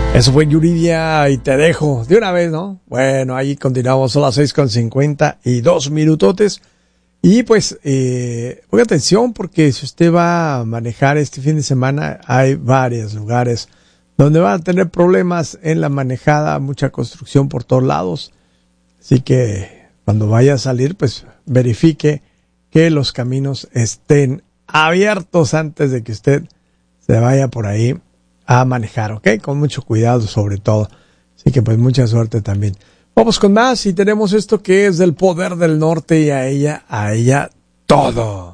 Eso fue Yuridia y te dejo de una vez, ¿no? Bueno, ahí continuamos, son las 6:52 minutotes. Y pues, ponga atención porque si usted va a manejar este fin de semana, hay varios lugares donde van a tener problemas en la manejada, mucha construcción por todos lados. Así que cuando vaya a salir, pues verifique que los caminos estén abiertos antes de que usted se vaya por ahí a manejar, ¿ok? Con mucho cuidado sobre todo. Así que pues mucha suerte también. Vamos con más y tenemos esto que es del Poder del Norte y a ella todo.